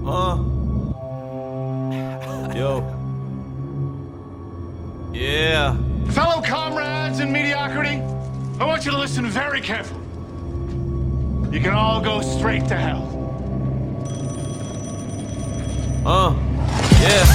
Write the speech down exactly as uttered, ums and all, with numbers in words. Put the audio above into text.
Uh. Yo. Yeah. Fellow comrades in mediocrity, I want you to listen very carefully. You can all go straight to hell. Uh. Yeah.